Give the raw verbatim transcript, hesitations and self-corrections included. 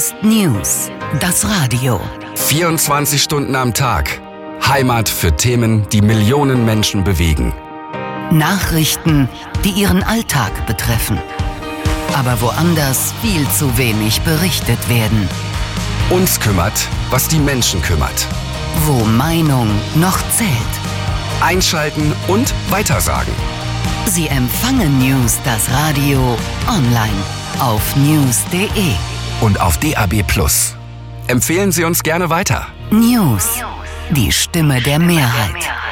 ist News, das Radio. vierundzwanzig Stunden am Tag. Heimat für Themen, die Millionen Menschen bewegen. Nachrichten, die ihren Alltag betreffen. Aber woanders viel zu wenig berichtet werden. Uns kümmert, was die Menschen kümmert. Wo Meinung noch zählt. Einschalten und weitersagen. Sie empfangen News, das Radio, online auf news punkt de. Und auf D A B plus. Empfehlen Sie uns gerne weiter. News, die Stimme der Mehrheit.